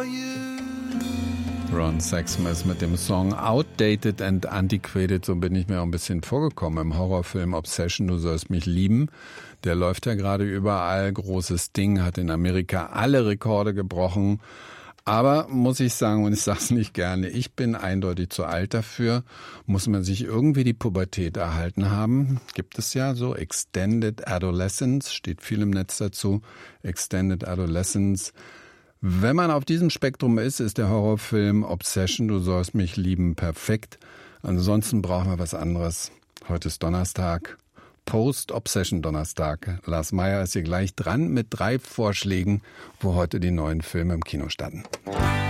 for you. Ron Sexsmith mit dem Song Outdated and Antiquated, so bin ich mir auch ein bisschen vorgekommen im Horrorfilm Obsession, du sollst mich lieben. Der läuft ja gerade überall, großes Ding, hat in Amerika alle Rekorde gebrochen. Aber muss ich sagen, und ich sag's nicht gerne, ich bin eindeutig zu alt dafür, muss man sich irgendwie die Pubertät erhalten haben. Gibt es ja so, Extended Adolescence, steht viel im Netz dazu, Extended Adolescence. Wenn man auf diesem Spektrum ist der Horrorfilm Obsession, du sollst mich lieben, perfekt. Ansonsten brauchen wir was anderes. Heute ist Donnerstag, Post-Obsession-Donnerstag. Lars Meyer ist hier gleich dran mit 3 Vorschlägen, wo heute die neuen Filme im Kino starten.